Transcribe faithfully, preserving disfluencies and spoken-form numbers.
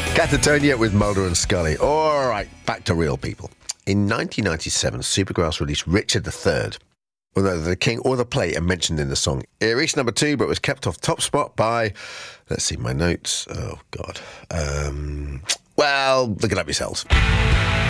Catatonia with Mulder and Scully. All right, back to real people. In nineteen ninety-seven, Supergrass released Richard the Third. Although the king or the plate are mentioned in the song. It reached number two, but was kept off top spot by, let's see my notes. Oh, God. Um, well, look it up yourselves.